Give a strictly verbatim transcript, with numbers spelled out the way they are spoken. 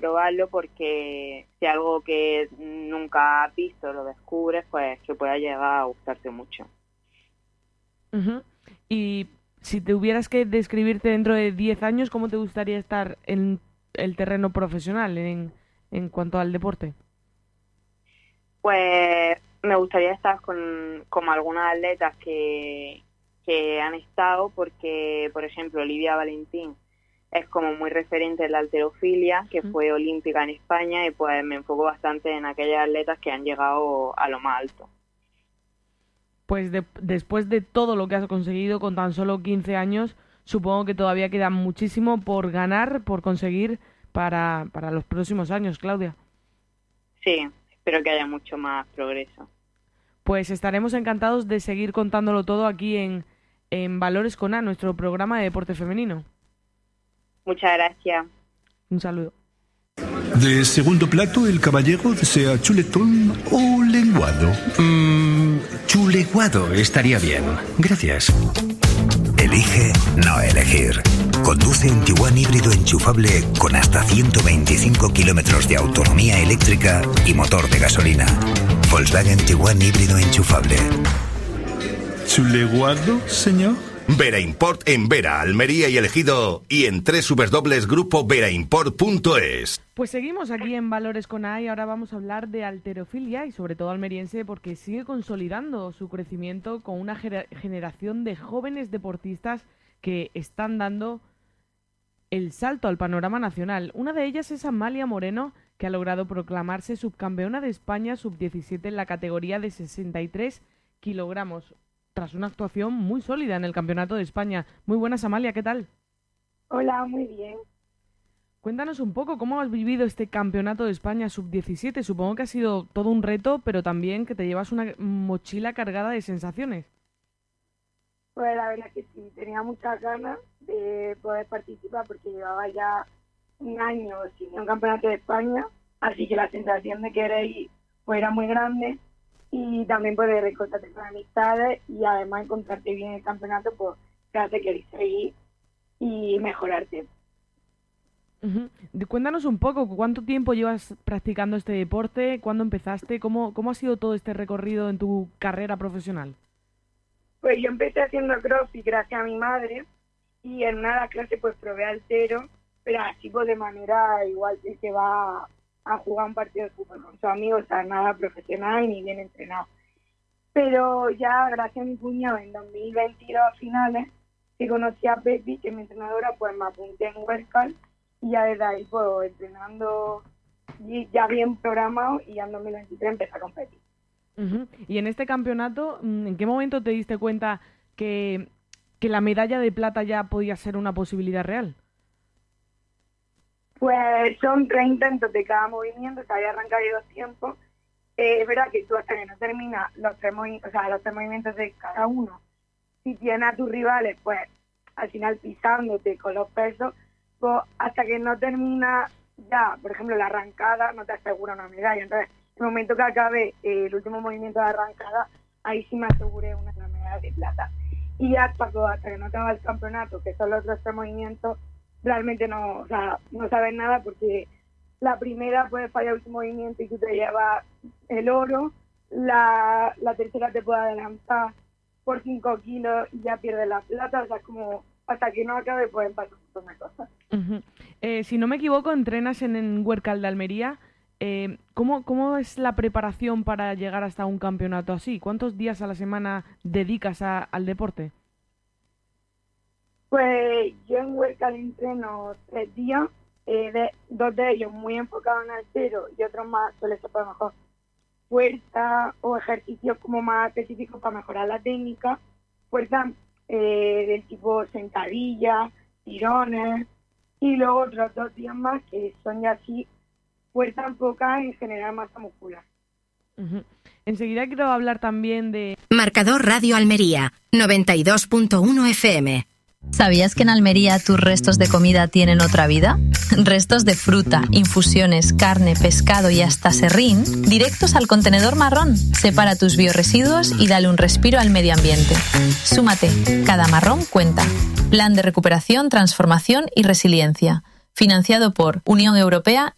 probarlo, porque si algo que nunca has visto lo descubres, pues que pueda llegar a gustarte mucho. Uh-huh. Y si te hubieras que describirte dentro de diez años, ¿cómo te gustaría estar en el terreno profesional en, en cuanto al deporte? Pues me gustaría estar con, con algunas atletas que, que han estado, porque, por ejemplo, Olivia Valentín es como muy referente en la halterofilia, que fue olímpica en España, y pues me enfoco bastante en aquellas atletas que han llegado a lo más alto. Pues de, después de todo lo que has conseguido con tan solo quince años, supongo que todavía queda muchísimo por ganar, por conseguir para, para los próximos años, Claudia. Sí, espero que haya mucho más progreso. Pues estaremos encantados de seguir contándolo todo aquí en, en Valores con A, nuestro programa de deporte femenino. Muchas gracias. Un saludo. De segundo plato, el caballero desea chuletón o lenguado. Mm, chuleguado estaría bien. Gracias. Elige no elegir. Conduce un Tiguan híbrido enchufable con hasta ciento veinticinco kilómetros de autonomía eléctrica y motor de gasolina. Volkswagen Tiguan híbrido enchufable. ¿Chuleguado, señor? Vera Import en Vera, Almería y El Ejido, y en doble u doble u doble u punto grupo vera import punto es. Pues seguimos aquí en Valores con A y ahora vamos a hablar de halterofilia y sobre todo almeriense, porque sigue consolidando su crecimiento con una ger- generación de jóvenes deportistas que están dando el salto al panorama nacional. Una de ellas es Amalia Moreno, que ha logrado proclamarse subcampeona de España sub diecisiete en la categoría de sesenta y tres kilogramos. Tras una actuación muy sólida en el Campeonato de España. Muy buenas, Amalia, ¿qué tal? Hola, muy bien. Cuéntanos un poco cómo has vivido este Campeonato de España sub diecisiete. Supongo que ha sido todo un reto, pero también que te llevas una mochila cargada de sensaciones. Pues la verdad que sí, tenía muchas ganas de poder participar porque llevaba ya un año sin un Campeonato de España, así que la sensación de querer ir pues era muy grande. Y también poder encontrarte con amistades y además encontrarte bien en el campeonato, pues te hace querer seguir y mejorarte. Uh-huh. Cuéntanos un poco, ¿cuánto tiempo llevas practicando este deporte? ¿Cuándo empezaste? ¿Cómo, cómo ha sido todo este recorrido en tu carrera profesional? Pues yo empecé haciendo crossfit gracias a mi madre y en una de las clases pues probé haltero, pero así pues de manera igual que que va a jugar un partido de fútbol con sus amigos, o sea, nada profesional ni bien entrenado. Pero ya gracias a mi cuñado en dos mil veintidós a finales, que conocí a Pepi, que es mi entrenadora, pues me apunté en Huescal y ya desde ahí pues entrenando y ya bien programado y ya en dos mil veintitrés empecé a competir. Uh-huh. Y en este campeonato, ¿en qué momento te diste cuenta que, que la medalla de plata ya podía ser una posibilidad real? Pues son tres intentos de cada movimiento, se había arrancado dos tiempos. Eh, es verdad que tú hasta que no terminas los tres, movi- o sea, los tres movimientos de cada uno, si tienes a tus rivales, pues al final pisándote con los pesos, pues hasta que no termina ya, por ejemplo, la arrancada, no te asegura una medalla. Entonces, en el momento que acabe eh, el último movimiento de arrancada, ahí sí me aseguré una, una medalla de plata. Y hasta, hasta que no acaba el campeonato, que son los otros tres movimientos, realmente no, o sea, no sabes nada porque la primera puede fallar el último movimiento y tú te llevas el oro, la, la tercera te puede adelantar por cinco kilos y ya pierdes la plata, o sea, es como hasta que no acabe pueden pasar un montón de cosas. Uh-huh. Eh, si no me equivoco, entrenas en, en Huércal de Almería. Eh, ¿cómo, ¿Cómo es la preparación para llegar hasta un campeonato así? ¿Cuántos días a la semana dedicas a, al deporte? Pues yo en Huércal entreno tres días, eh, de, dos de ellos muy enfocados en haltero y otros más suele ser para mejor fuerza o ejercicios como más específicos para mejorar la técnica, fuerza eh, del tipo sentadillas, tirones, y luego otros dos días más que son ya así fuerza enfocada en generar masa muscular. Uh-huh. Enseguida quiero hablar también de... Marcador Radio Almería, noventa y dos punto uno F M. ¿Sabías que en Almería tus restos de comida tienen otra vida? Restos de fruta, infusiones, carne, pescado y hasta serrín, directos al contenedor marrón. Separa tus biorresiduos y dale un respiro al medio ambiente. Súmate, cada marrón cuenta. Plan de recuperación, transformación y resiliencia. Financiado por Unión Europea